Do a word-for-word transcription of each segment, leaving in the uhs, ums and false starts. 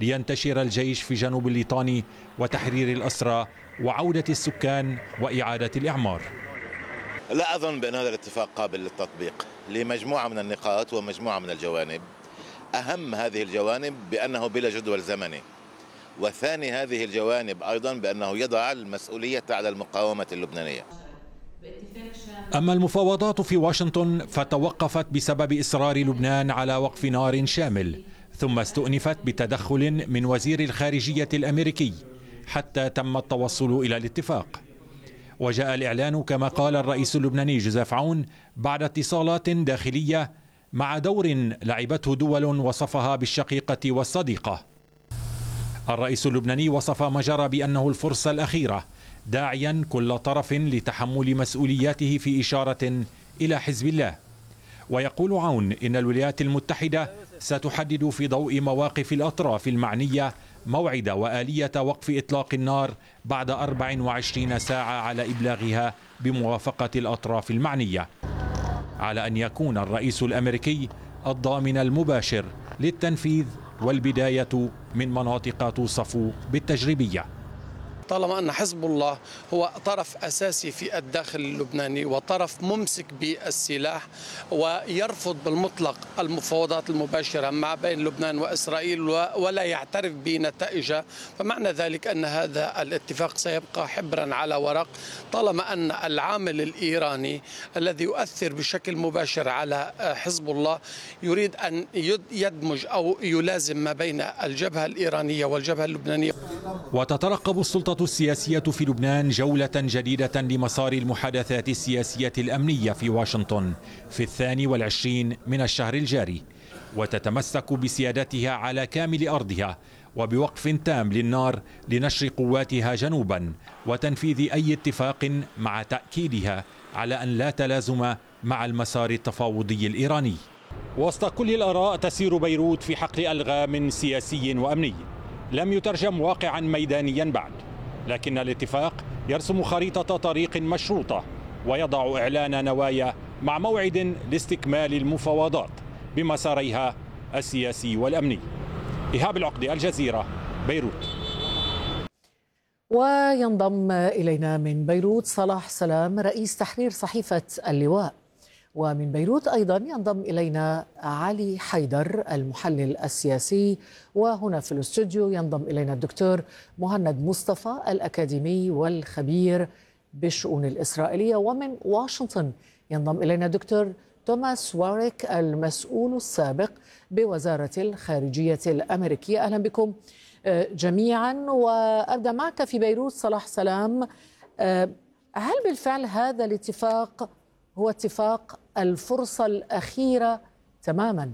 لينتشر الجيش في جنوب الليطاني وتحرير الأسرى وعودة السكان وإعادة الإعمار. لا أظن بأن هذا الاتفاق قابل للتطبيق لمجموعة من النقاط ومجموعة من الجوانب. أهم هذه الجوانب بأنه بلا جدول زمني، وثاني هذه الجوانب أيضا بأنه يضع المسؤولية على المقاومة اللبنانية. أما المفاوضات في واشنطن فتوقفت بسبب إصرار لبنان على وقف نار شامل، ثم استؤنفت بتدخل من وزير الخارجية الأمريكي حتى تم التوصل إلى الاتفاق. وجاء الإعلان كما قال الرئيس اللبناني جوزيف عون بعد اتصالات داخلية مع دور لعبته دول وصفها بالشقيقة والصديقة. الرئيس اللبناني وصف ما جرى بأنه الفرصة الأخيرة، داعيا كل طرف لتحمل مسؤولياته في إشارة إلى حزب الله. ويقول عون إن الولايات المتحدة ستحدد في ضوء مواقف الأطراف المعنية موعد وآلية وقف إطلاق النار بعد أربع وعشرين ساعة على إبلاغها بموافقة الأطراف المعنية، على أن يكون الرئيس الأمريكي الضامن المباشر للتنفيذ والبداية من مناطق توصف بالتجريبية. طالما أن حزب الله هو طرف أساسي في الداخل اللبناني وطرف ممسك بالسلاح ويرفض بالمطلق المفاوضات المباشرة ما بين لبنان وإسرائيل ولا يعترف بنتائجها، فمعنى ذلك أن هذا الاتفاق سيبقى حبرا على ورق، طالما أن العامل الإيراني الذي يؤثر بشكل مباشر على حزب الله يريد أن يدمج أو يلازم ما بين الجبهة الإيرانية والجبهة اللبنانية. وتترقب السلطة السياسية في لبنان جولة جديدة لمسار المحادثات السياسية الأمنية في واشنطن في الثاني والعشرين من الشهر الجاري، وتتمسك بسيادتها على كامل أرضها وبوقف تام للنار لنشر قواتها جنوبا وتنفيذ أي اتفاق، مع تأكيدها على أن لا تلازم مع المسار التفاوضي الإيراني. وسط كل الآراء تسير بيروت في حقل ألغام سياسي وأمني لم يترجم واقعا ميدانيا بعد، لكن الاتفاق يرسم خريطة طريق مشروطة ويضع إعلان نوايا مع موعد لاستكمال المفاوضات بمساريها السياسي والأمني. إيهاب العقدي، الجزيرة، بيروت. وينضم إلينا من بيروت صلاح سلام رئيس تحرير صحيفة اللواء. ومن بيروت أيضا ينضم إلينا علي حيدر المحلل السياسي. وهنا في الاستوديو ينضم إلينا الدكتور مهند مصطفى الأكاديمي والخبير بالشؤون الإسرائيلية. ومن واشنطن ينضم إلينا الدكتور توماس واريك المسؤول السابق بوزارة الخارجية الأمريكية. أهلا بكم جميعا. وأبدأ معك في بيروت صلاح سلام، هل بالفعل هذا الاتفاق هو اتفاق الفرصة الأخيرة تماما؟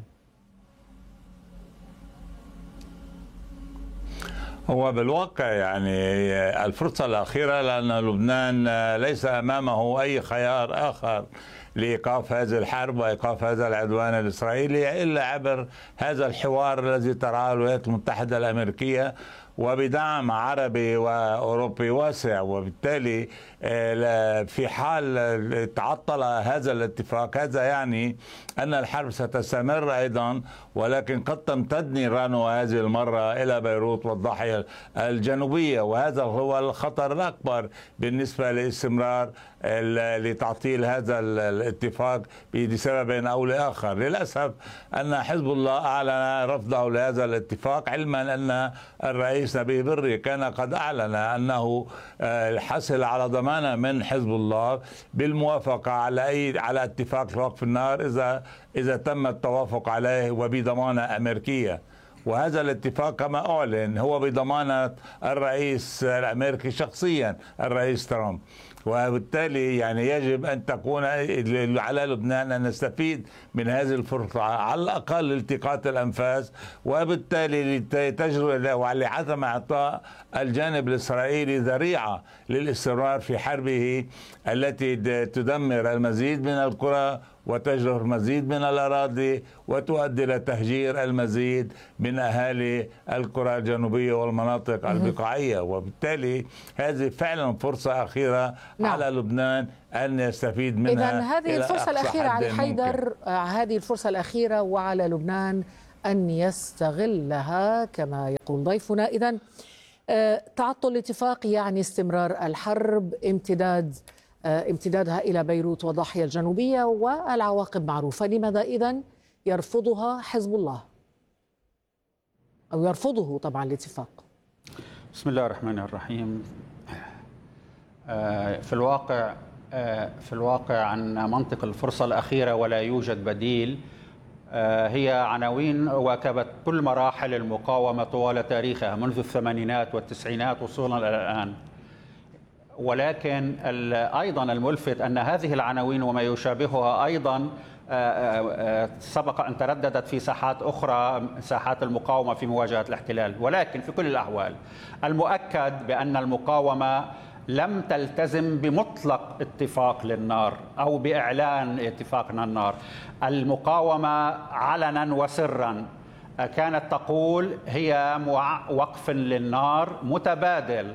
هو بالواقع يعني الفرصة الأخيرة، لأن لبنان ليس أمامه أي خيار آخر لإيقاف هذه الحرب وإيقاف هذا العدوان الإسرائيلي إلا عبر هذا الحوار الذي ترعاه الولايات المتحدة الأمريكية وبدعم عربي وأوروبي واسع. وبالتالي في حال تعطل هذا الاتفاق هذا يعني أن الحرب ستستمر أيضا، ولكن قد تمتد نيرانها هذه المرة إلى بيروت والضاحية الجنوبية، وهذا هو الخطر الأكبر بالنسبة لاستمرار لتعطيل هذا الاتفاق بسبب أو لآخر. للأسف أن حزب الله أعلن رفضه لهذا الاتفاق، علما أن الرئيس نبيه بري كان قد أعلن أنه حصل على ضمانة من حزب الله بالموافقة على أي على اتفاق وقف النار إذا إذا تم التوافق عليه وبضمانة أمريكية. وهذا الاتفاق كما أعلن هو بضمانة الرئيس الأمريكي شخصيا الرئيس ترامب، وبالتالي يعني يجب أن تكون على لبنان أن نستفيد من هذه الفرصة على الأقل لالتقاط الأنفاس، وبالتالي تجربة ولعدم إعطاء الجانب الإسرائيلي ذريعة للاستمرار في حربه التي تدمر المزيد من القرى وتجرف المزيد من الأراضي وتؤدي إلى تهجير المزيد من أهالي القرى الجنوبية والمناطق البقاعية. وبالتالي هذه فعلا فرصة أخيرة نعم. على لبنان أن يستفيد منها. إذن هذه الفرصة الأخيرة علي حيدر، هذه الفرصة الأخيرة وعلى لبنان أن يستغلها كما يقول ضيفنا. إذن تعطل الاتفاق يعني استمرار الحرب، امتداد امتدادها إلى بيروت والضاحية الجنوبية، والعواقب معروفة. لماذا إذن يرفضها حزب الله أو يرفضه طبعا الاتفاق؟ بسم الله الرحمن الرحيم. في الواقع في الواقع عن منطق الفرصة الأخيرة ولا يوجد بديل هي عناوين واكبت كل مراحل المقاومة طوال تاريخها منذ الثمانينات والتسعينات وصولا إلى الآن. ولكن أيضا الملفت أن هذه العناوين وما يشابهها أيضا سبق أن ترددت في ساحات أخرى، ساحات المقاومة في مواجهة الاحتلال. ولكن في كل الأحوال المؤكد بأن المقاومة لم تلتزم بمطلق اتفاق للنار أو بإعلان اتفاقنا النار. المقاومة علنا وسرا كانت تقول هي وقف للنار متبادل،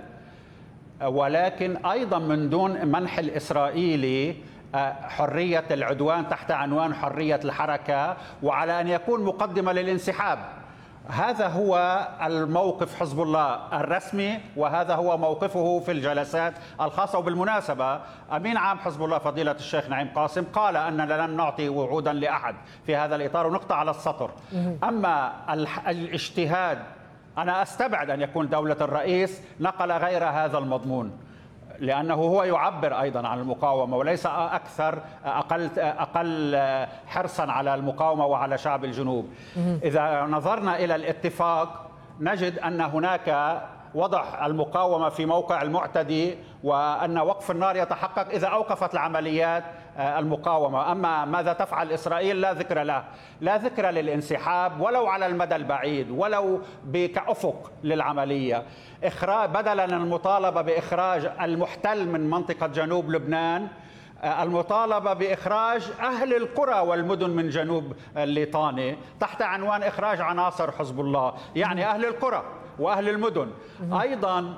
ولكن أيضا من دون منح الإسرائيلي حرية العدوان تحت عنوان حرية الحركة، وعلى أن يكون مقدمة للانسحاب. هذا هو الموقف حزب الله الرسمي، وهذا هو موقفه في الجلسات الخاصة. وبالمناسبة أمين عام حزب الله فضيلة الشيخ نعيم قاسم قال أننا لن نعطي وعودا لأحد في هذا الإطار، ونقطة على السطر. أما الاجتهاد أنا أستبعد أن يكون دولة الرئيس نقل غير هذا المضمون، لأنه هو يعبر أيضا عن المقاومة وليس أكثر أقل أقل حرصا على المقاومة وعلى شعب الجنوب. إذا نظرنا إلى الاتفاق نجد أن هناك وضع المقاومة في موقع المعتدي، وأن وقف النار يتحقق إذا أوقفت العمليات المقاومة. أما ماذا تفعل إسرائيل لا ذكر له، لا ذكر للانسحاب ولو على المدى البعيد ولو كأفق للعملية. إخراج بدلا المطالبة بإخراج المحتل من منطقة جنوب لبنان، المطالبة بإخراج أهل القرى والمدن من جنوب الليطاني تحت عنوان إخراج عناصر حزب الله، يعني أهل القرى وأهل المدن. أيضا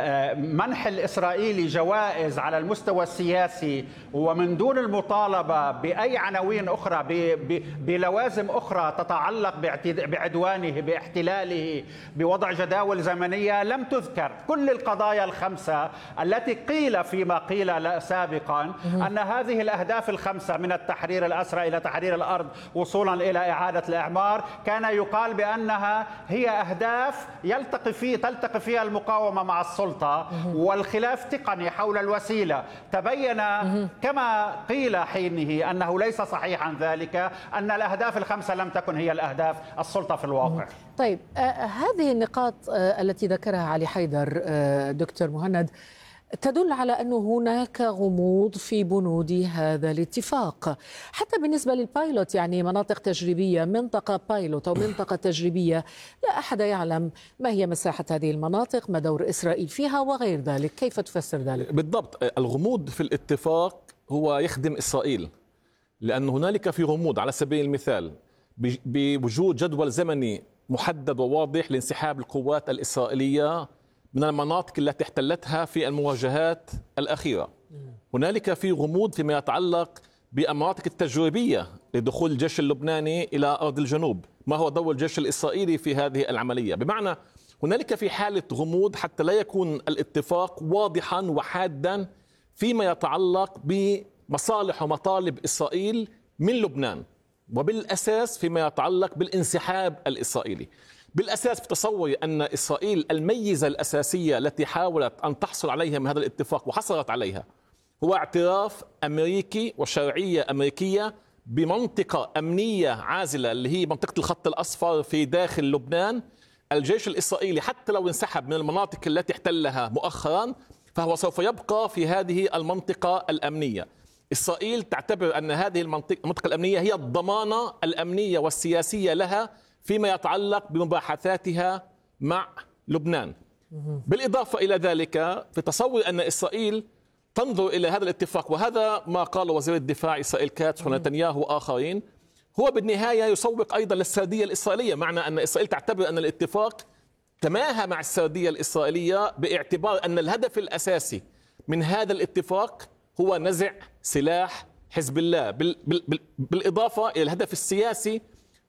منح الإسرائيلي جوائز على المستوى السياسي ومن دون المطالبة بأي عناوين أخرى بلوازم أخرى تتعلق بعدوانه باحتلاله بوضع جداول زمنية لم تذكر. كل القضايا الخمسة التي قيل فيما قيل سابقا أن هذه الأهداف الخمسة من التحرير الأسرى إلى تحرير الأرض وصولا إلى إعادة الإعمار كان يقال بأنها هي أهداف يلتقي فيه تلتقي فيها المقاومة مع السلطة، والخلاف تقني حول الوسيلة. تبين كما قيل حينه أنه ليس صحيحا ذلك، أن الأهداف الخمسة لم تكن هي الأهداف السلطة في الواقع. طيب آه هذه النقاط آه التي ذكرها علي حيدر آه دكتور مهند تدل على أن هناك غموض في بنود هذا الاتفاق، حتى بالنسبة للبايلوت، يعني مناطق تجريبية، منطقة بايلوت أو منطقة تجريبية لا أحد يعلم ما هي مساحة هذه المناطق، ما دور إسرائيل فيها وغير ذلك. كيف تفسر ذلك؟ بالضبط، الغموض في الاتفاق هو يخدم إسرائيل، لأن هنالك في غموض. على سبيل المثال بوجود جدول زمني محدد وواضح لانسحاب القوات الإسرائيلية من المناطق التي احتلتها في المواجهات الأخيرة. هنالك في غموض فيما يتعلق بالمناطق التجريبية لدخول الجيش اللبناني إلى أرض الجنوب، ما هو دور الجيش الإسرائيلي في هذه العملية. بمعنى هنالك في حالة غموض حتى لا يكون الاتفاق واضحا وحادا فيما يتعلق بمصالح ومطالب إسرائيل من لبنان، وبالأساس فيما يتعلق بالانسحاب الإسرائيلي. بالأساس في تصوري أن إسرائيل الميزة الأساسية التي حاولت أن تحصل عليها من هذا الاتفاق وحصلت عليها هو اعتراف أمريكي وشرعية أمريكية بمنطقة أمنية عازلة اللي هي منطقة الخط الأصفر في داخل لبنان. الجيش الإسرائيلي حتى لو انسحب من المناطق التي احتلها مؤخرا فهو سوف يبقى في هذه المنطقة الأمنية. إسرائيل تعتبر أن هذه المنطقة, المنطقة الأمنية هي الضمانة الأمنية والسياسية لها فيما يتعلق بمباحثاتها مع لبنان. بالإضافة إلى ذلك في تصور أن إسرائيل تنظر إلى هذا الاتفاق، وهذا ما قال وزير الدفاع إسرائيل كاتس ونتنياهو وآخرين، هو بالنهاية يسوق أيضا للسردية الإسرائيلية، معنى أن إسرائيل تعتبر أن الاتفاق تماهى مع السردية الإسرائيلية باعتبار أن الهدف الأساسي من هذا الاتفاق هو نزع سلاح حزب الله، بالإضافة إلى الهدف السياسي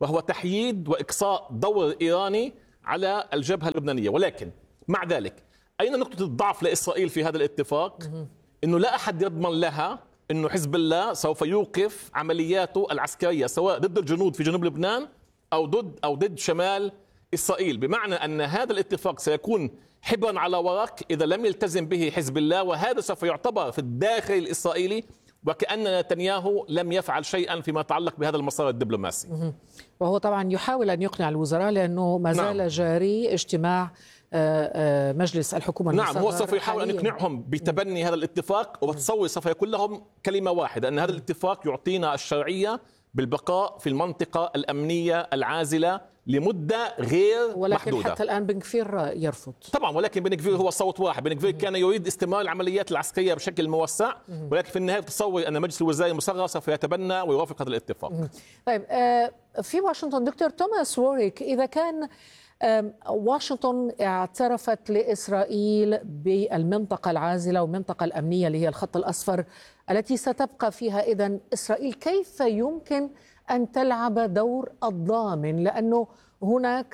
وهو تحييد وإقصاء دور الإيراني على الجبهة اللبنانية. ولكن مع ذلك أين نقطة الضعف لإسرائيل في هذا الاتفاق؟ أنه لا أحد يضمن لها أنه حزب الله سوف يوقف عملياته العسكرية سواء ضد الجنود في جنوب لبنان أو ضد أو ضد شمال إسرائيل، بمعنى أن هذا الاتفاق سيكون حبرا على ورق إذا لم يلتزم به حزب الله، وهذا سوف يعتبر في الداخل الإسرائيلي وكأن نتنياهو لم يفعل شيئا فيما يتعلق بهذا المسار الدبلوماسي. وهو طبعا يحاول أن يقنع الوزراء لأنه ما زال نعم. جاري اجتماع مجلس الحكومة. نعم، هو سوف يحاول أن يقنعهم بتبني هذا الاتفاق، وبتصور سوف يكون لهم كلمة واحدة أن هذا الاتفاق يعطينا الشرعية بالبقاء في المنطقة الأمنية العازلة لمدة غير ولكن محدودة. ولكن حتى الآن بن كفير يرفض طبعا، ولكن بن كفير هو صوت واحد. بن كفير كان يريد استمرار العمليات العسكرية بشكل موسع، ولكن في النهاية تصور أن مجلس الوزراء المصغر سوف يتبنى ويوافق هذا الاتفاق. طيب، في واشنطن دكتور توماس ووريك، إذا كان واشنطن اعترفت لإسرائيل بالمنطقة العازلة والمنطقة الأمنية اللي هي الخط الأصفر التي ستبقى فيها إذن إسرائيل، كيف يمكن أن تلعب دور الضامن؟ لأنه هناك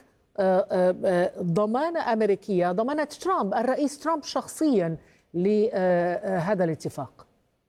ضمانة أمريكية، ضمانة ترامب، الرئيس ترامب شخصيا لهذا الاتفاق.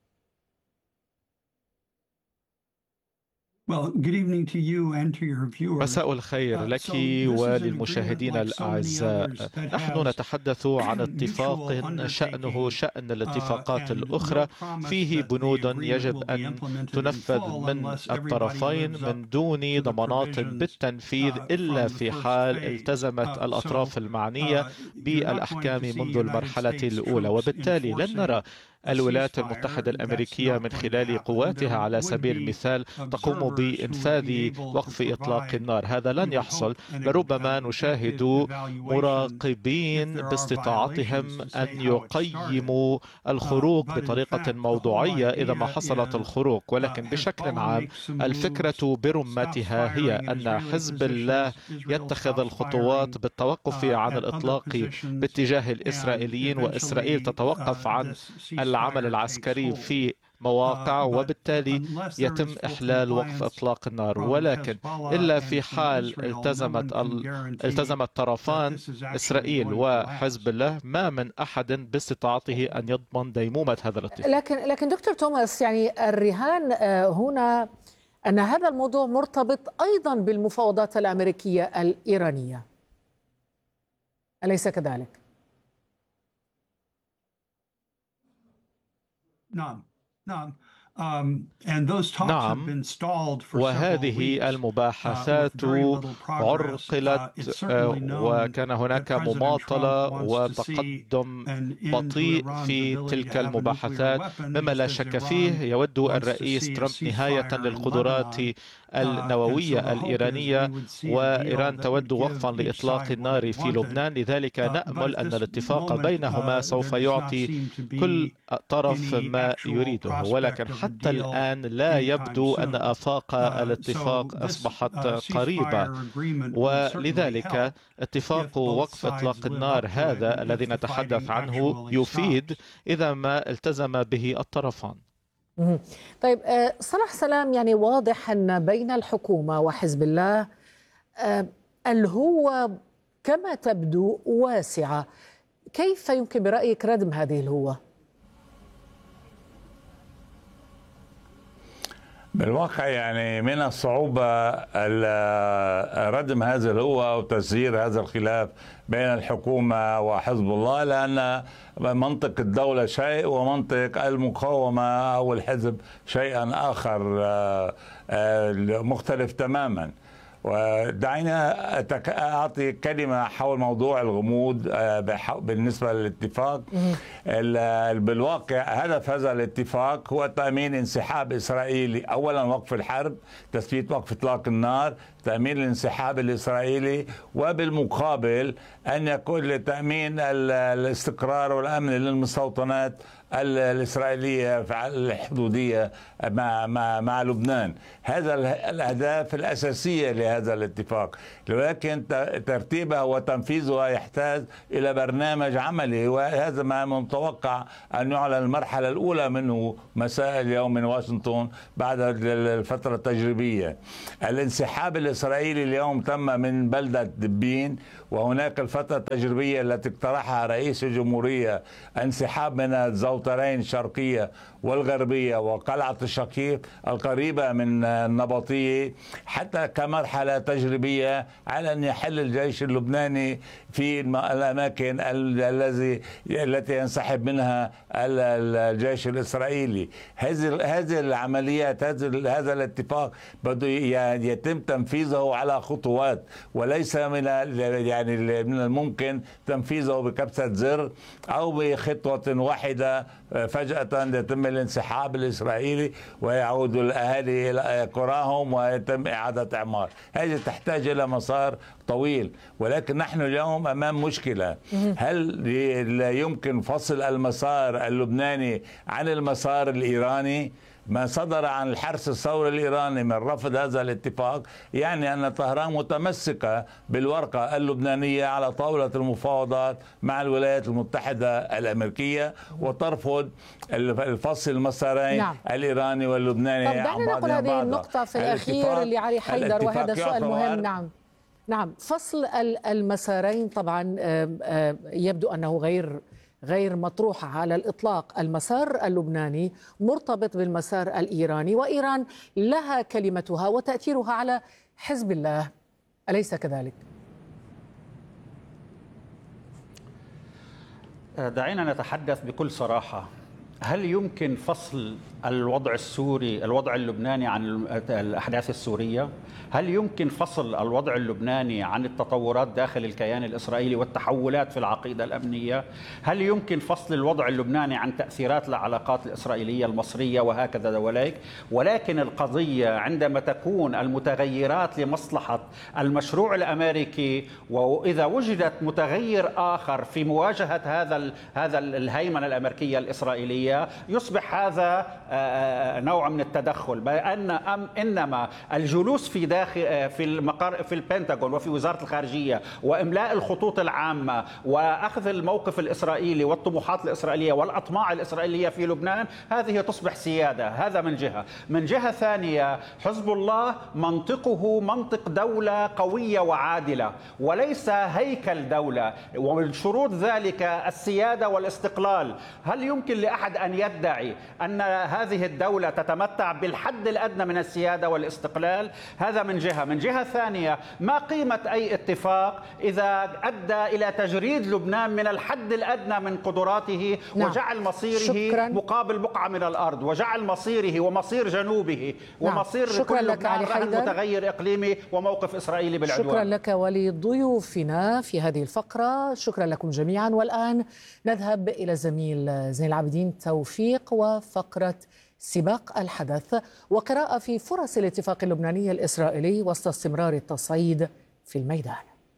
مساء الخير لك وللمشاهدين الأعزاء. نحن نتحدث عن اتفاق شأنه شأن الاتفاقات الأخرى، فيه بنود يجب أن تنفذ من الطرفين من دون ضمانات بالتنفيذ إلا في حال التزمت الأطراف المعنية بالأحكام منذ المرحلة الأولى. وبالتالي لن نرى الولايات المتحدة الأمريكية من خلال قواتها على سبيل المثال تقوم بإنفاذ وقف إطلاق النار. هذا لن يحصل. لربما نشاهد مراقبين باستطاعتهم أن يقيموا الخروق بطريقة موضوعية إذا ما حصلت الخروق، ولكن بشكل عام الفكرة برمتها هي أن حزب الله يتخذ الخطوات بالتوقف عن الإطلاق باتجاه الإسرائيليين، وإسرائيل تتوقف عن العمل العسكري في مواقع، وبالتالي يتم إحلال وقف إطلاق النار. ولكن إلا في حال التزمت التزم الطرفان إسرائيل وحزب الله ما من أحد باستطاعته أن يضمن ديمومة هذا الاتفاق. لكن لكن دكتور توماس، يعني الرهان هنا أن هذا الموضوع مرتبط أيضا بالمفاوضات الأمريكية الإيرانية، أليس كذلك؟ نعم نعم نعم، وهذه المباحثات عرقلت وكان هناك مماطلة وتقدم بطيء في تلك المباحثات مما لا شك فيه. يود الرئيس ترامب نهاية للقدرات النووية الإيرانية، وإيران تود وقفا لإطلاق النار في لبنان. لذلك نأمل أن الاتفاق بينهما سوف يعطي كل طرف ما يريده، ولكن حتى الآن لا يبدو أن آفاق الاتفاق أصبحت قريبة، ولذلك اتفاق وقف إطلاق النار هذا الذي نتحدث عنه يفيد إذا ما التزم به الطرفان. طيب صلاح سلام، يعني واضح أن بين الحكومة وحزب الله الهوة كما تبدو واسعة، كيف يمكن برأيك ردم هذه الهوة؟ بالواقع يعني من الصعوبة ردم هذه الهوة وتسيير هذا الخلاف بين الحكومة وحزب الله، لأن منطق الدولة شيء ومنطق المقاومة أو الحزب شيئا آخر مختلف تماما. ودعينا أعطي كلمة حول موضوع الغموض بالنسبة للاتفاق. بالواقع هدف هذا الاتفاق هو تأمين انسحاب إسرائيلي، أولا وقف الحرب، تثبيت وقف إطلاق النار، تأمين الانسحاب الإسرائيلي، وبالمقابل أن يكون لتأمين الاستقرار والأمن للمستوطنات الإسرائيلية الحدودية مع مع مع لبنان. هذا الأهداف الأساسية لهذا الاتفاق، ولكن ترتيبها وتنفيذها يحتاج إلى برنامج عملي، وهذا ما متوقع أن يعلن المرحلة الأولى منه مساء اليوم من واشنطن بعد الفترة التجريبية. الانسحاب الإسرائيلي اليوم تم من بلدة دبين، وهناك الفترة التجريبية التي اقترحها رئيس الجمهورية انسحاب من الزوترين الشرقية والغربية وقلعة الشقيق القريبة من النبطية حتى كمرحلة تجريبية على أن يحل الجيش اللبناني في الأماكن الذي التي ينسحب منها الجيش الإسرائيلي. هذه هذه العمليات هذا الاتفاق بده يتم تنفيذه على خطوات، وليس من يعني من الممكن تنفيذه بكبسة زر أو بخطوة واحدة فجأة يتم الانسحاب الإسرائيلي ويعود الأهالي إلى قراهم ويتم إعادة إعمار. هذه تحتاج إلى مسار طويل، ولكن نحن اليوم أمام مشكلة. هل لا يمكن فصل المسار اللبناني عن المسار الإيراني؟ ما صدر عن الحرس الثوري الإيراني من رفض هذا الاتفاق يعني أن طهران متمسكة بالورقة اللبنانية على طاولة المفاوضات مع الولايات المتحدة الأمريكية وترفض الفصل المسارين نعم. الإيراني واللبناني. طب دعنا نقول هذه النقطة في الأخير اللي علي حيدر، وهذا سؤال مهم. نعم نعم فصل المسارين طبعا يبدو أنه غير غير مطروحة على الإطلاق. المسار اللبناني مرتبط بالمسار الإيراني، وإيران لها كلمتها وتأثيرها على حزب الله، أليس كذلك؟ دعينا نتحدث بكل صراحة. هل يمكن فصل الوضع السوري الوضع اللبناني عن الأحداث السورية؟ هل يمكن فصل الوضع اللبناني عن التطورات داخل الكيان الإسرائيلي والتحولات في العقيدة الأمنية؟ هل يمكن فصل الوضع اللبناني عن تأثيرات العلاقات الإسرائيلية المصرية وهكذا ذلك؟ ولكن القضية عندما تكون المتغيرات لمصلحة المشروع الأمريكي، وإذا وجدت متغير آخر في مواجهة هذا هذا الهيمنة الأمريكية الإسرائيلية، يصبح هذا نوع من التدخل. بأن إنما الجلوس في داخل في المقر في البنتاغون وفي وزارة الخارجية وإملاء الخطوط العامة وأخذ الموقف الإسرائيلي والطموحات الإسرائيلية والأطماع الإسرائيلية في لبنان، هذه تصبح سيادة. هذا من جهة. من جهة ثانية، حزب الله منطقه منطق دولة قوية وعادلة وليس هيكل دولة، ومن شروط ذلك السيادة والاستقلال. هل يمكن لأحد أن يدعي أن هذه الدولة تتمتع بالحد الأدنى من السيادة والاستقلال؟ هذا من جهة. من جهة ثانية، ما قيمة أي اتفاق إذا أدى إلى تجريد لبنان من الحد الأدنى من قدراته نعم. وجعل مصيره شكرا. مقابل بقعة من الأرض، وجعل مصيره ومصير جنوبه نعم. ومصير كل لبنان رهن متغير إقليمي وموقف إسرائيلي بالعدوان. شكرا لك ولضيوفنا في هذه الفقرة. شكرا لكم جميعا. والآن نذهب إلى زميل زين العابدين توفيق وفقرة سباق الحدث وقراءة في فرص الاتفاق اللبناني الإسرائيلي وسط استمرار التصعيد في الميدان.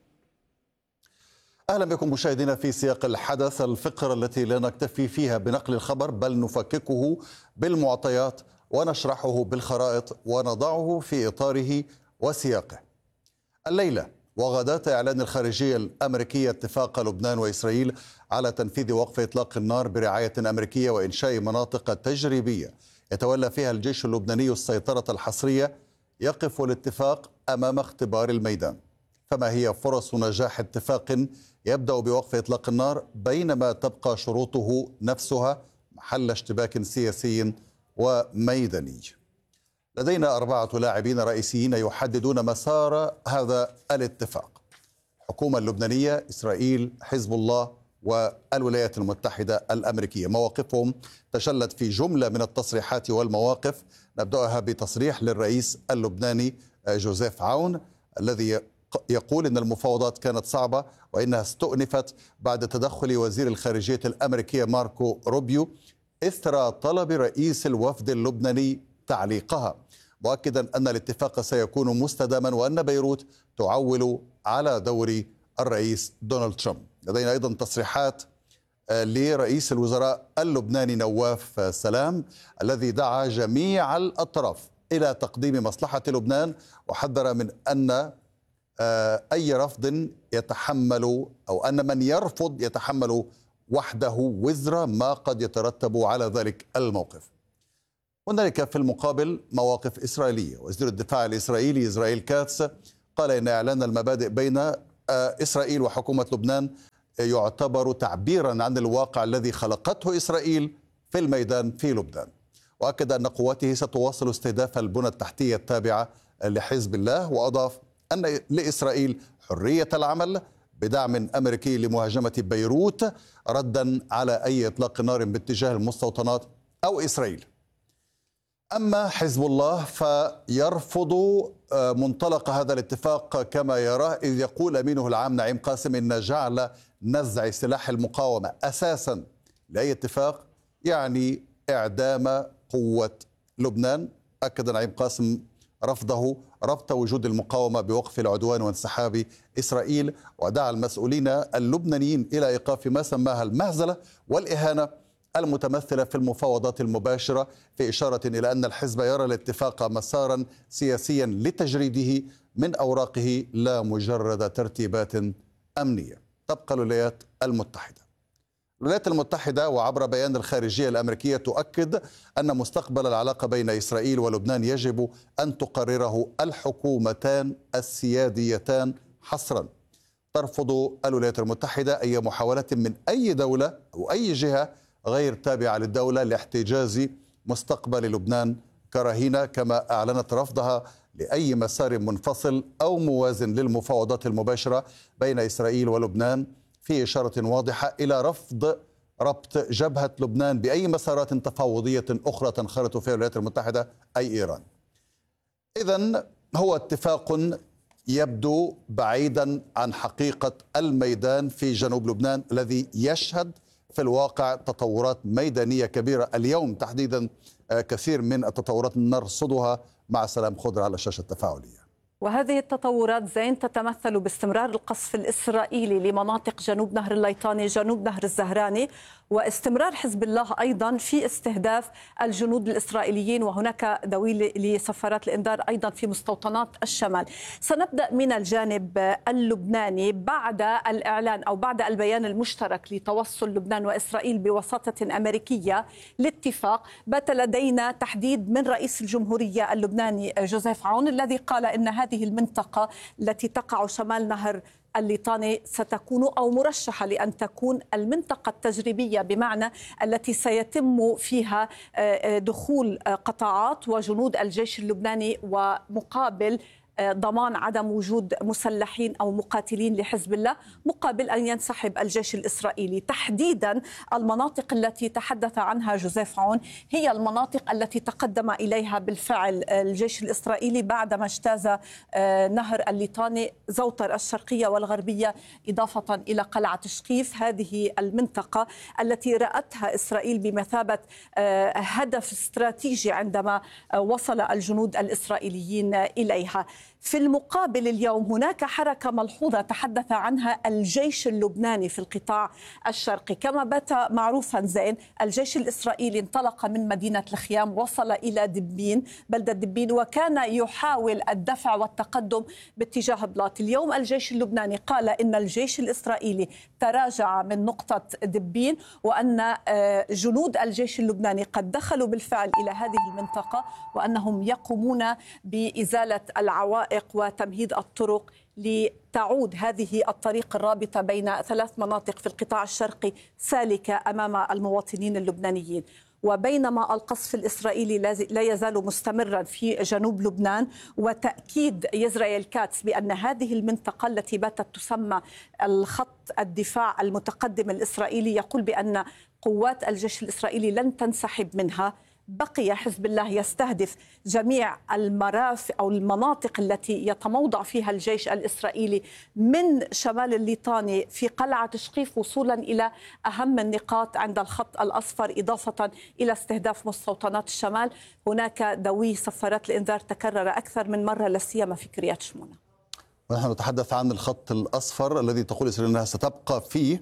أهلا بكم مشاهدينا في سياق الحدث، الفقرة التي لا نكتفي فيها بنقل الخبر بل نفككه بالمعطيات ونشرحه بالخرائط ونضعه في إطاره وسياقه. الليلة وغداة إعلان الخارجية الأمريكية اتفاق لبنان وإسرائيل على تنفيذ وقف إطلاق النار برعاية أمريكية وإنشاء مناطق تجريبية يتولى فيها الجيش اللبناني السيطرة الحصرية، يقف الاتفاق أمام اختبار الميدان. فما هي فرص نجاح اتفاق يبدأ بوقف إطلاق النار بينما تبقى شروطه نفسها محل اشتباك سياسي وميداني؟ لدينا أربعة لاعبين رئيسيين يحددون مسار هذا الاتفاق: الحكومة اللبنانية، إسرائيل، حزب الله والولايات المتحدة الأمريكية. مواقفهم تشلت في جملة من التصريحات والمواقف. نبدأها بتصريح للرئيس اللبناني جوزيف عون الذي يقول إن المفاوضات كانت صعبة وإنها استؤنفت بعد تدخل وزير الخارجية الأمريكية ماركو روبيو إثر طلب رئيس الوفد اللبناني تعليقها، مؤكدا أن الاتفاق سيكون مستداما وأن بيروت تعول على دور الرئيس دونالد ترامب. لدينا أيضا تصريحات لرئيس الوزراء اللبناني نواف سلام، الذي دعا جميع الأطراف إلى تقديم مصلحة لبنان، وحذر من أن أي رفض يتحمل أو أن من يرفض يتحمل وحده وزر ما قد يترتب على ذلك الموقف. هنالك في المقابل مواقف إسرائيلية. وزير الدفاع الإسرائيلي إسرائيل كاتس قال إن إعلان المبادئ بين إسرائيل وحكومة لبنان يعتبر تعبيرا عن الواقع الذي خلقته إسرائيل في الميدان في لبنان، وأكد أن قواته ستواصل استهداف البنى التحتية التابعة لحزب الله، وأضاف أن لإسرائيل حرية العمل بدعم أمريكي لمهاجمة بيروت ردا على أي إطلاق نار باتجاه المستوطنات أو إسرائيل. أما حزب الله فيرفض منطلق هذا الاتفاق كما يراه، إذ يقول أمينه العام نعيم قاسم إن جعل نزع سلاح المقاومة أساسا لأي اتفاق يعني إعدام قوة لبنان. أكد نعيم قاسم رفضه ربط وجود المقاومة بوقف العدوان وانسحاب إسرائيل، ودعا المسؤولين اللبنانيين إلى إيقاف ما سماها المهزلة والإهانة المتمثلة في المفاوضات المباشرة، في إشارة إلى أن الحزب يرى الاتفاق مسارا سياسيا لتجريده من أوراقه لا مجرد ترتيبات أمنية. تبقى الولايات المتحدة. الولايات المتحدة وعبر بيان الخارجية الأمريكية تؤكد أن مستقبل العلاقة بين إسرائيل ولبنان يجب أن تقرره الحكومتان السياديتان حصرا. ترفض الولايات المتحدة أي محاولة من أي دولة أو أي جهة غير تابعة للدولة لاحتجاز مستقبل لبنان كرهينة، كما أعلنت رفضها لأي مسار منفصل أو موازن للمفاوضات المباشرة بين إسرائيل ولبنان، في إشارة واضحة إلى رفض ربط جبهة لبنان بأي مسارات تفاوضية أخرى تنخرط فيها الولايات المتحدة أي إيران. إذن هو اتفاق يبدو بعيدا عن حقيقة الميدان في جنوب لبنان الذي يشهد في الواقع تطورات ميدانية كبيرة اليوم تحديدا. كثير من التطورات نرصدها مع سلام خضر على الشاشة التفاعلية. وهذه التطورات زين تتمثل باستمرار القصف الإسرائيلي لمناطق جنوب نهر الليطاني، جنوب نهر الزهراني، واستمرار حزب الله أيضا في استهداف الجنود الإسرائيليين، وهناك دويل لسفارات الإنذار أيضا في مستوطنات الشمال. سنبدأ من الجانب اللبناني. بعد الإعلان أو بعد البيان المشترك لتوصل لبنان وإسرائيل بوساطة أمريكية لاتفاق، بات لدينا تحديد من رئيس الجمهورية اللبناني جوزيف عون، الذي قال إن هذه المنطقة التي تقع شمال نهر الليطاني ستكون أو مرشحة لأن تكون المنطقة التجريبية، بمعنى التي سيتم فيها دخول قطاعات وجنود الجيش اللبناني ومقابل ضمان عدم وجود مسلحين أو مقاتلين لحزب الله، مقابل أن ينسحب الجيش الإسرائيلي. تحديدا المناطق التي تحدث عنها جوزيف عون هي المناطق التي تقدم إليها بالفعل الجيش الإسرائيلي بعدما اجتاز نهر الليطاني، زوطر الشرقية والغربية، إضافة إلى قلعة شقيف. هذه المنطقة التي رأتها إسرائيل بمثابة هدف استراتيجي عندما وصل الجنود الإسرائيليين إليها. في المقابل اليوم هناك حركة ملحوظة تحدث عنها الجيش اللبناني في القطاع الشرقي. كما بات معروفا زين، الجيش الإسرائيلي انطلق من مدينة الخيام، وصل إلى دبين، بلدة دبين، وكان يحاول الدفع والتقدم باتجاه بلاط. اليوم الجيش اللبناني قال إن الجيش الإسرائيلي تراجع من نقطة دبين، وأن جنود الجيش اللبناني قد دخلوا بالفعل إلى هذه المنطقة، وأنهم يقومون بإزالة العوائق وتمهيد الطرق لتعود هذه الطريق الرابطة بين ثلاث مناطق في القطاع الشرقي سالكة أمام المواطنين اللبنانيين. وبينما القصف الإسرائيلي لا يزال مستمرا في جنوب لبنان، وتأكيد إسرائيل كاتس بأن هذه المنطقة التي باتت تسمى الخط الدفاع المتقدم الإسرائيلي، يقول بأن قوات الجيش الإسرائيلي لن تنسحب منها. بقي حزب الله يستهدف جميع المرافق أو المناطق التي يتموضع فيها الجيش الإسرائيلي من شمال الليطاني في قلعة شقيف وصولا إلى أهم النقاط عند الخط الأصفر، إضافة إلى استهداف مستوطنات الشمال. هناك دوي سفارات الإنذار تكرر أكثر من مرة، لا سيما في كريات شمونة. ونحن نتحدث عن الخط الأصفر الذي تقول إسرائيل أنها ستبقى فيه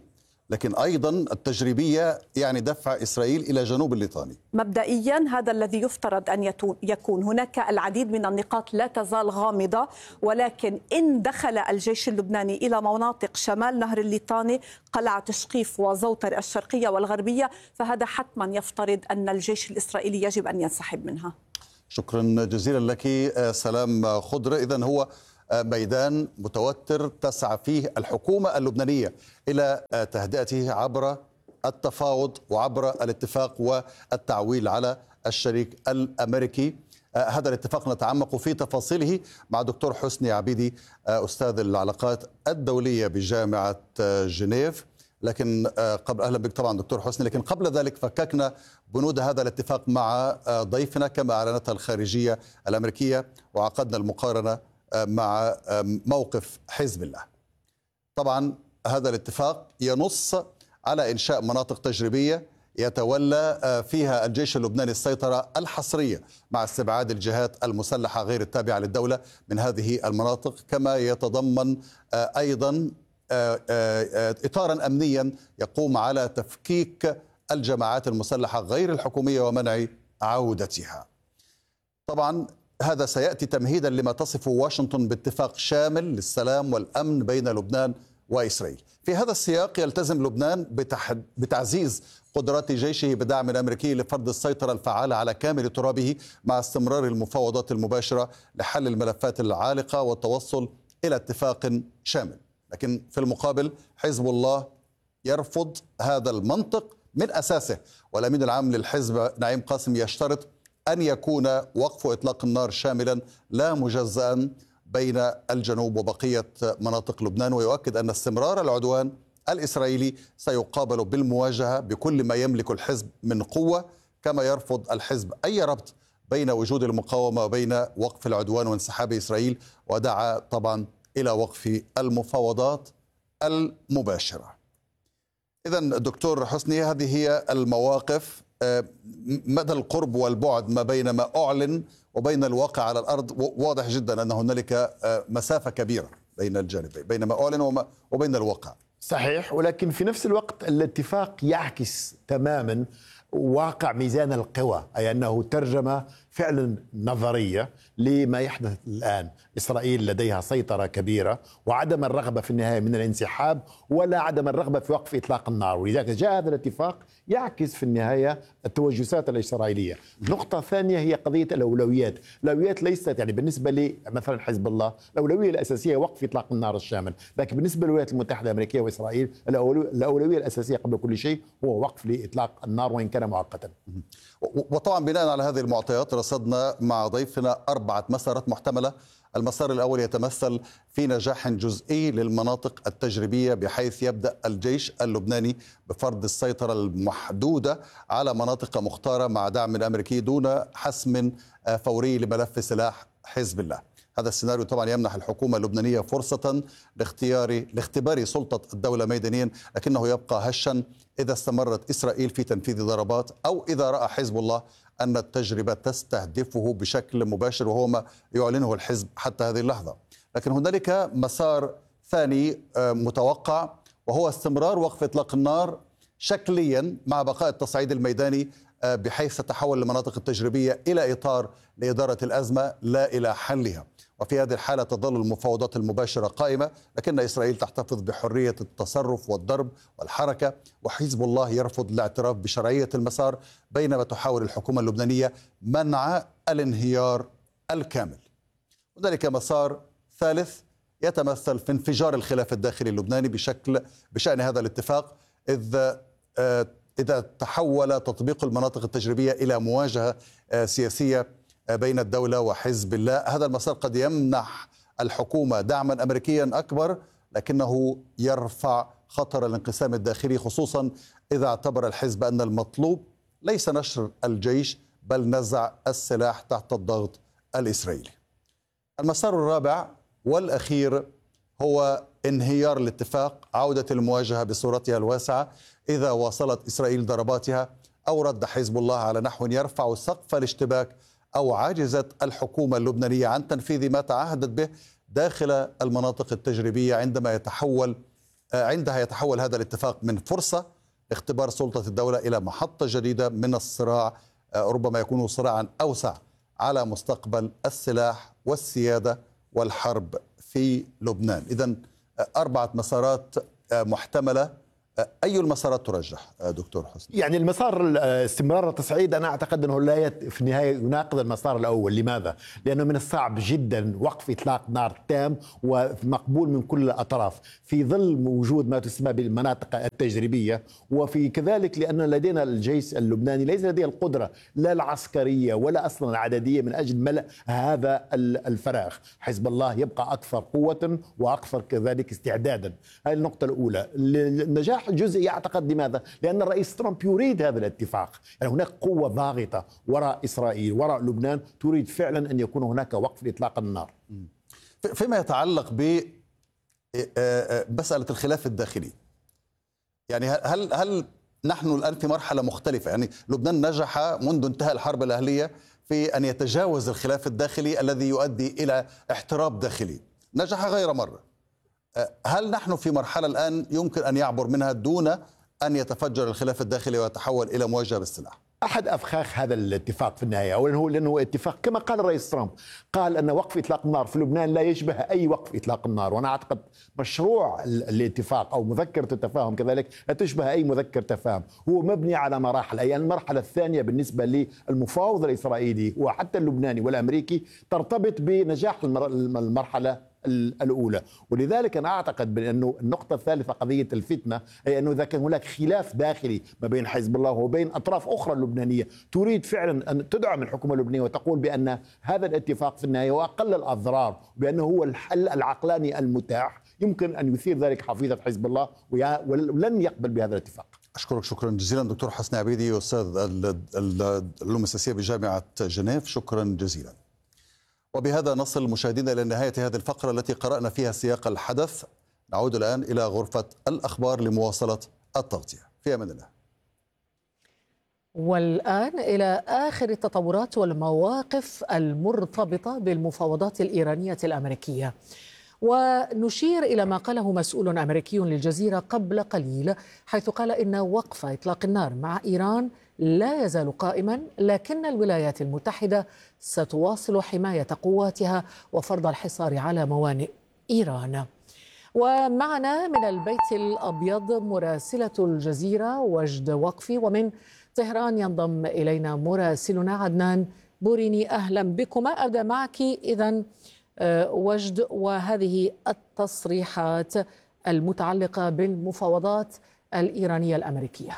لكن أيضا التجريبية يعني دفع إسرائيل إلى جنوب الليطاني. مبدئيا هذا الذي يفترض أن يكون. هناك العديد من النقاط لا تزال غامضة، ولكن إن دخل الجيش اللبناني إلى مناطق شمال نهر الليطاني، قلعة شقيف وزوتر الشرقية والغربية، فهذا حتما يفترض أن الجيش الإسرائيلي يجب أن ينسحب منها. شكرا جزيلا لك سلام خضر. إذن هو ميدان متوتر تسعى فيه الحكومة اللبنانية إلى تهدئته عبر التفاوض وعبر الاتفاق والتعويل على الشريك الأمريكي. هذا الاتفاق نتعمق في تفاصيله مع دكتور حسني عبيدي أستاذ العلاقات الدولية بجامعة جنيف. لكن قبل أهلا بك طبعا دكتور حسني، لكن قبل ذلك فككنا بنود هذا الاتفاق مع ضيفنا كما أعلنتها الخارجية الأمريكية، وعقدنا المقارنة مع موقف حزب الله. طبعا هذا الاتفاق ينص على إنشاء مناطق تجريبية يتولى فيها الجيش اللبناني السيطرة الحصرية مع استبعاد الجهات المسلحة غير التابعة للدولة من هذه المناطق، كما يتضمن أيضا إطارا أمنيا يقوم على تفكيك الجماعات المسلحة غير الحكومية ومنع عودتها. طبعا هذا سيأتي تمهيدا لما تصفه واشنطن باتفاق شامل للسلام والأمن بين لبنان وإسرائيل. في هذا السياق يلتزم لبنان بتعزيز قدرات جيشه بدعم أمريكي لفرض السيطرة الفعالة على كامل ترابه مع استمرار المفاوضات المباشرة لحل الملفات العالقة والتوصل إلى اتفاق شامل. لكن في المقابل حزب الله يرفض هذا المنطق من أساسه، والأمين العام للحزب نعيم قاسم يشترط أن يكون وقف إطلاق النار شاملا لا مجزأ بين الجنوب وبقية مناطق لبنان، ويؤكد أن استمرار العدوان الإسرائيلي سيقابل بالمواجهة بكل ما يملك الحزب من قوة، كما يرفض الحزب أي ربط بين وجود المقاومة وبين وقف العدوان وانسحاب إسرائيل، ودعا طبعا إلى وقف المفاوضات المباشرة. إذن دكتور حسني، هذه هي المواقف. مدى القرب والبعد ما بين ما أعلن وبين الواقع على الأرض واضح جدا أن هنالك مسافة كبيرة بين الجانبين، بين ما أعلن وبين الواقع. صحيح، ولكن في نفس الوقت الاتفاق يعكس تماما واقع ميزان القوى، أي أنه ترجمة فعلا نظرية لما يحدث الآن. إسرائيل لديها سيطرة كبيرة وعدم الرغبة في النهاية من الانسحاب ولا عدم الرغبة في وقف إطلاق النار، ولذلك جاء هذا الاتفاق يعكس في النهاية التوجسات الإسرائيلية. نقطة ثانية هي قضية الأولويات. الأولويات ليست يعني بالنسبة لي مثلا حزب الله الأولوية الأساسية وقف إطلاق النار الشامل، لكن بالنسبة للولايات المتحدة الأمريكية وإسرائيل الأولوية الأساسية قبل كل شيء هو وقف لإطلاق النار وإن كان مؤقتا. وطبعا بناء على هذه المعطيات رصدنا مع ضيفنا أربعة مسارات محتملة. المسار الأول يتمثل في نجاح جزئي للمناطق التجريبية، بحيث يبدأ الجيش اللبناني بفرض السيطرة المحدودة على مناطق مختارة مع دعم أمريكي دون حسم فوري لملف سلاح حزب الله. هذا السيناريو طبعا يمنح الحكومة اللبنانية فرصة لاختيار لاختبار سلطة الدولة ميدانيا، لكنه يبقى هشا إذا استمرت إسرائيل في تنفيذ ضربات أو إذا رأى حزب الله أن التجربة تستهدفه بشكل مباشر، وهو ما يعلنه الحزب حتى هذه اللحظة. لكن هنالك مسار ثاني متوقع، وهو استمرار وقف إطلاق النار شكليا مع بقاء التصعيد الميداني، بحيث تتحول المناطق التجريبية إلى إطار لإدارة الأزمة لا إلى حلها. وفي هذه الحالة تظل المفاوضات المباشرة قائمة، لكن إسرائيل تحتفظ بحرية التصرف والضرب والحركة، وحزب الله يرفض الاعتراف بشرعية المسار، بينما تحاول الحكومة اللبنانية منع الانهيار الكامل. هنالك مسار ثالث يتمثل في انفجار الخلاف الداخلي اللبناني بشكل بشأن هذا الاتفاق، إذ إذا تحول تطبيق المناطق التجريبية إلى مواجهة سياسية بين الدولة وحزب الله. هذا المسار قد يمنح الحكومة دعما أمريكيا أكبر، لكنه يرفع خطر الانقسام الداخلي، خصوصا إذا اعتبر الحزب أن المطلوب ليس نشر الجيش بل نزع السلاح تحت الضغط الإسرائيلي. المسار الرابع والأخير هو انهيار الاتفاق، عودة المواجهة بصورتها الواسعة إذا واصلت إسرائيل ضرباتها أو رد حزب الله على نحو يرفع سقف الاشتباك، أو عجزت الحكومة اللبنانية عن تنفيذ ما تعهدت به داخل المناطق التجريبية عندما يتحول عندها يتحول هذا الاتفاق من فرصة لاختبار سلطة الدولة إلى محطة جديدة من الصراع، ربما يكون صراعا أوسع على مستقبل السلاح والسيادة والحرب في لبنان. إذن أربعة مسارات محتملة، أي المسارات ترجح دكتور حسني؟ يعني المسار استمرار التصعيد أنا أعتقد أنه لا في النهاية يناقض المسار الأول. لماذا؟ لأنه من الصعب جدا وقف إطلاق نار تام ومقبول من كل الأطراف في ظل وجود ما تسمى بالمناطق التجريبية، وفي كذلك لأن لدينا الجيش اللبناني ليس لديه القدرة لا العسكرية ولا أصلا العددية من أجل ملء هذا الفراغ. حزب الله يبقى أكثر قوة وأكثر كذلك استعدادا. هذه النقطة الأولى. النجاح الجزئي أعتقد لماذا؟ لأن الرئيس ترامب يريد هذا الاتفاق، يعني هناك قوة ضاغطة وراء إسرائيل وراء لبنان تريد فعلا أن يكون هناك وقف لإطلاق النار. فيما يتعلق بمسألة الخلاف الداخلي، يعني هل هل نحن الآن في مرحلة مختلفة؟ يعني لبنان نجح منذ انتهاء الحرب الأهلية في أن يتجاوز الخلاف الداخلي الذي يؤدي إلى احتراب داخلي، نجح غير مرة. هل نحن في مرحلة الآن يمكن أن يعبر منها دون أن يتفجر الخلاف الداخلي ويتحول إلى مواجهة بالسلاح؟ أحد أفخاخ هذا الاتفاق في النهاية أولا هو لأنه اتفاق كما قال الرئيس ترامب، قال أن وقف إطلاق النار في لبنان لا يشبه أي وقف إطلاق النار. وأنا أعتقد مشروع الاتفاق أو مذكرة التفاهم كذلك لا تشبه أي مذكرة تفاهم، هو مبني على مراحل. أي المرحلة الثانية بالنسبة للمفاوض الإسرائيلي وحتى اللبناني والأمريكي ترتبط بنجاح المرحلة الأولى. ولذلك أنا أعتقد بأنه النقطة الثالثة قضية الفتنة، أي أنه إذا كان هناك خلاف داخلي ما بين حزب الله وبين أطراف أخرى لبنانية تريد فعلا أن تدعم الحكومة اللبنانية وتقول بأن هذا الاتفاق في النهاية وأقل الأضرار وبأنه هو الحل العقلاني المتاح، يمكن أن يثير ذلك حفيظة حزب الله ولن يقبل بهذا الاتفاق. أشكرك شكرا جزيلا دكتور حسني عبيدي، أستاذ العلوم السياسية بجامعة جنيف، شكرا جزيلا. وبهذا نصل مشاهدينا إلى نهاية هذه الفقرة التي قرأنا فيها سياق الحدث. نعود الآن إلى غرفة الأخبار لمواصلة التغطية. في أمان الله. والآن إلى آخر التطورات والمواقف المرتبطة بالمفاوضات الإيرانية الأمريكية، ونشير إلى ما قاله مسؤول أمريكي للجزيرة قبل قليل، حيث قال إن وقف إطلاق النار مع إيران لا يزال قائما، لكن الولايات المتحدة ستواصل حماية قواتها وفرض الحصار على موانئ إيران. ومعنا من البيت الأبيض مراسلة الجزيرة وجد وقفي، ومن طهران ينضم إلينا مراسلنا عدنان بوريني. أهلا بكما. أبدأ معك إذن وجد، وهذه التصريحات المتعلقة بالمفاوضات الإيرانية الأمريكية.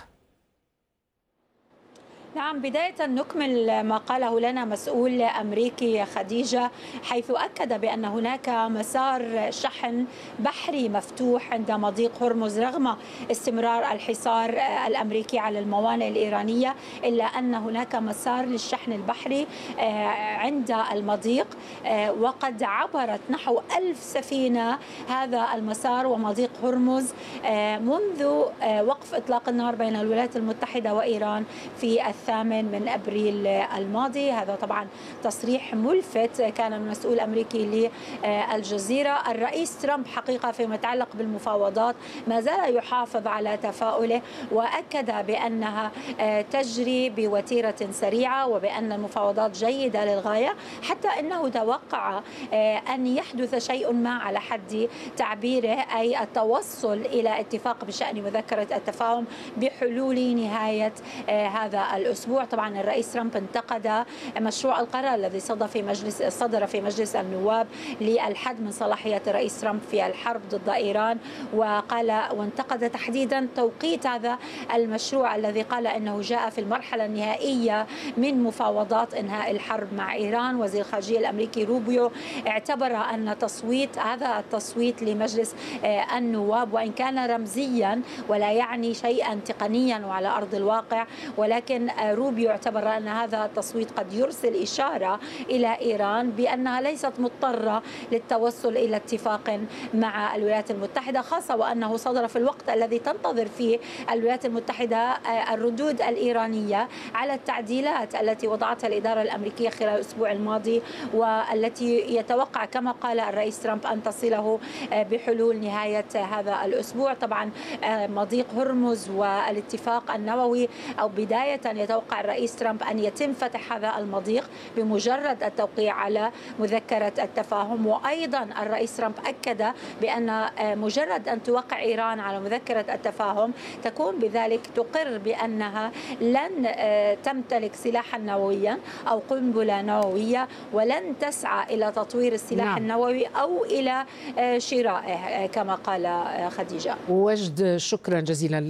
نعم، بداية نكمل ما قاله لنا مسؤول أمريكي خديجة، حيث أكد بأن هناك مسار شحن بحري مفتوح عند مضيق هرمز رغم استمرار الحصار الأمريكي على الموانئ الإيرانية، إلا أن هناك مسار للشحن البحري عند المضيق، وقد عبرت نحو ألف سفينة هذا المسار ومضيق هرمز منذ وقف إطلاق النار بين الولايات المتحدة وإيران في الثامن من أبريل الماضي. هذا طبعا تصريح ملفت كان من مسؤول أمريكي للجزيرة. الرئيس ترامب حقيقة فيما يتعلق بالمفاوضات ما زال يحافظ على تفاؤله، وأكد بأنها تجري بوتيرة سريعة وبأن المفاوضات جيدة للغاية، حتى أنه توقع أن يحدث شيء ما على حد تعبيره، أي التوصل إلى اتفاق بشأن مذكرة التفاهم بحلول نهاية هذا الأسبوع. طبعا الرئيس ترامب انتقد مشروع القرار الذي صدر في مجلس صدر في مجلس النواب للحد من صلاحية الرئيس ترامب في الحرب ضد إيران، وقال وانتقد تحديدا توقيت هذا المشروع الذي قال أنه جاء في المرحلة النهائية من مفاوضات إنهاء الحرب مع إيران. وزير الخارجية الأمريكي روبيو اعتبر أن تصويت هذا التصويت لمجلس النواب وإن كان رمزيا ولا يعني شيئا تقنيا وعلى أرض الواقع، ولكن روبيو اعتبر أن هذا التصويت قد يرسل إشارة إلى إيران بأنها ليست مضطرة للتوصل إلى اتفاق مع الولايات المتحدة، خاصة وأنه صدر في الوقت الذي تنتظر فيه الولايات المتحدة الردود الإيرانية على التعديلات التي وضعتها الإدارة الأمريكية خلال الأسبوع الماضي، والتي يتوقع كما قال الرئيس ترامب أن تصله بحلول نهاية هذا الأسبوع. طبعا مضيق هرمز والاتفاق النووي، أو بداية يتوقع الرئيس ترامب أن يتم فتح هذا المضيق بمجرد التوقيع على مذكرة التفاهم. وأيضا الرئيس ترامب أكد بأن مجرد أن توقع إيران على مذكرة التفاهم تكون بذلك تقر بأنها لن تمتلك سلاحا نوويا أو قنبلة نووية، ولن تسعى إلى تطوير السلاح نعم. النووي أو إلى شرائه كما قال خديجة. وجد، شكرا جزيلا.